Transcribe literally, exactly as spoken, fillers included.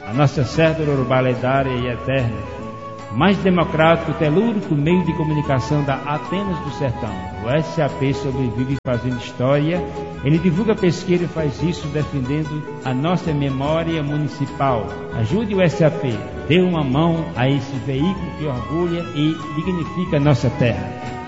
a nossa cédula urbana lendária e eterna, mais democrático, telúrico meio de comunicação da Atenas do Sertão. O S A P sobrevive fazendo história. Ele divulga pesquisa e faz isso defendendo a nossa memória municipal. Ajude o S A P, dê uma mão a esse veículo que orgulha e dignifica a nossa terra.